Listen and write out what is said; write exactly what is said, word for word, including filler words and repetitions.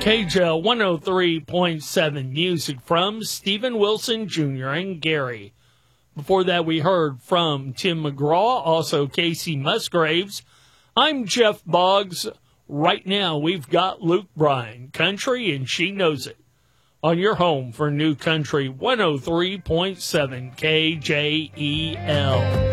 K J L one oh three point seven music from Steven Wilson Junior and Gary. Before that, we heard from Tim McGraw, also Casey Musgraves. I'm Jeff Boggs. Right now, we've got Luke Bryan, Country, and She Knows It, on your home for New Country one oh three point seven K J E L.